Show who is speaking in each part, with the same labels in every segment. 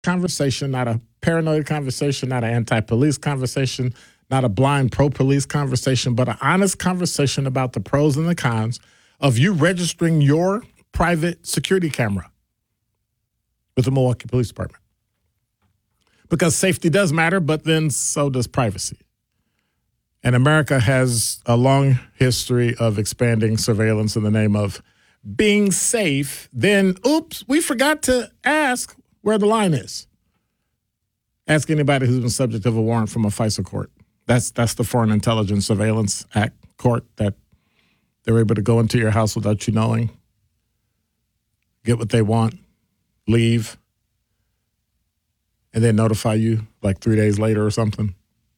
Speaker 1: conversation, not a paranoid conversation, not an anti-police conversation, not a blind pro-police conversation, but an honest conversation about the pros and the cons of you registering your private security camera with the Milwaukee Police Department. Because safety does matter, but then so does privacy. And America has a long history of expanding surveillance in the name of being safe. Then, oops, we forgot to ask where the line is. Ask anybody who's been subject of a warrant from a FISA court. That's the Foreign Intelligence Surveillance Act court that they're able to go into your house without you knowing, get what they want, leave, and then notify you like 3 days later or something.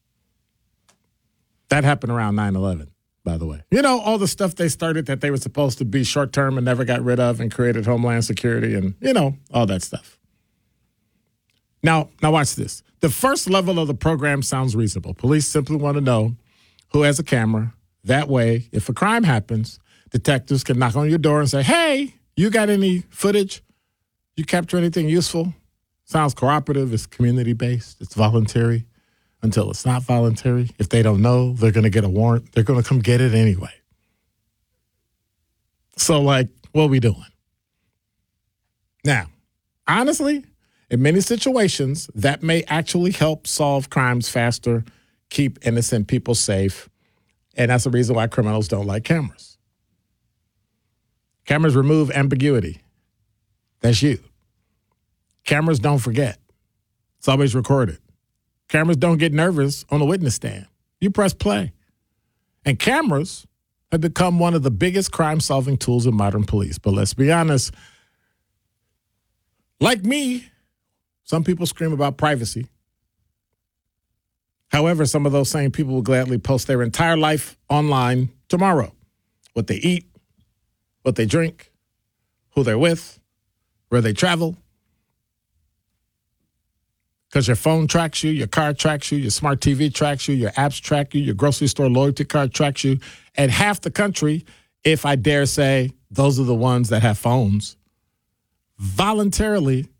Speaker 1: That happened around 9/11, by the way. You know, all the stuff they started that they were supposed to be short-term and never got rid of and created Homeland Security and, you know, all that stuff. Now watch this. The first level of the program sounds reasonable. Police simply want to know who has a camera. That way, if a crime happens, detectives can knock on your door and say, hey, you got any footage? You capture anything useful? Sounds cooperative. It's community-based. It's voluntary until it's not voluntary. If they don't know, they're going to get a warrant. They're going to come get it anyway. So, like, what are we doing? Now, honestly, in many situations, that may actually help solve crimes faster, keep innocent people safe, and that's the reason why criminals don't like cameras. Cameras remove ambiguity. That's you. Cameras don't forget. It's always recorded. Cameras don't get nervous on the witness stand. You press play. And cameras have become one of the biggest crime-solving tools in modern police. But let's be honest, like me, some people scream about privacy. However, some of those same people will gladly post their entire life online tomorrow. What they eat, what they drink, who they're with, where they travel. Because your phone tracks you, your car tracks you, your smart TV tracks you, your apps track you, your grocery store loyalty card tracks you. And half the country, if I dare say, those are the ones that have phones, voluntarily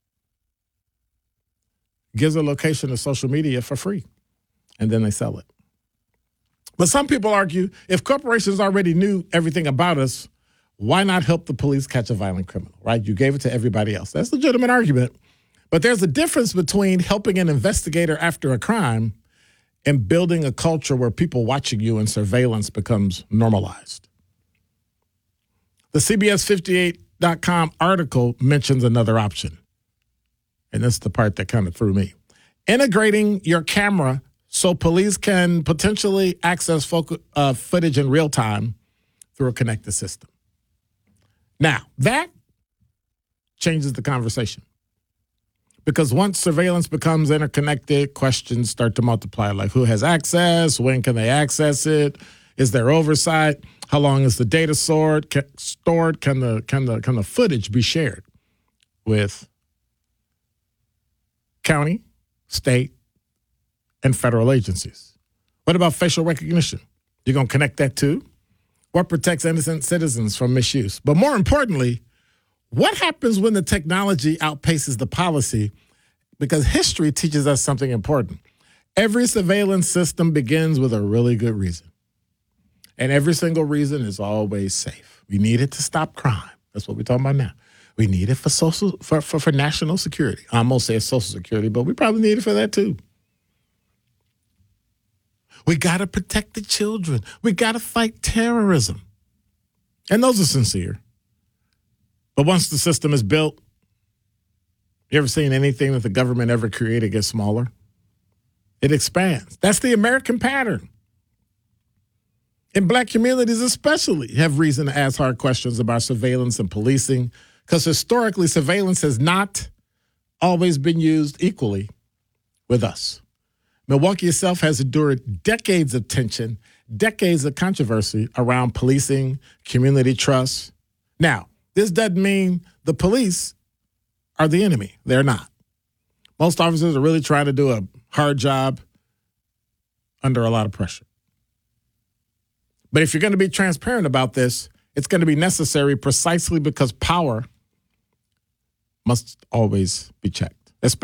Speaker 1: gives a location to social media for free, and then they sell it. But some people argue, if corporations already knew everything about us, why not help the police catch a violent criminal, right? You gave it to everybody else. That's a legitimate argument. But there's a difference between helping an investigator after a crime and building a culture where people watching you and surveillance becomes normalized. The CBS58.com article mentions another option. And this is the part that kind of threw me. Integrating your camera so police can potentially access footage in real time through a connected system. Now, that changes the conversation. Because once surveillance becomes interconnected, questions start to multiply, like who has access, when can they access it, is there oversight, how long is the data stored, can the footage be shared with county, state, and federal agencies? What about facial recognition? You're going to connect that too? What protects innocent citizens from misuse? But more importantly, what happens when the technology outpaces the policy? Because history teaches us something important. Every surveillance system begins with a really good reason. And every single reason is always safe. We need it to stop crime. That's what we're talking about now. We need it for national security. I almost say social security, but we probably need it for that too. We got to protect the children. We got to fight terrorism. And those are sincere. But once the system is built, you ever seen anything that the government ever created get smaller? It expands. That's the American pattern. And black communities especially have reason to ask hard questions about surveillance and policing, because historically surveillance has not always been used equally with us. Milwaukee itself has endured decades of tension, decades of controversy around policing, community trust. Now, this doesn't mean the police are the enemy. They're not. Most officers are really trying to do a hard job under a lot of pressure. But if you're going to be transparent about this, it's going to be necessary precisely because power must always be checked.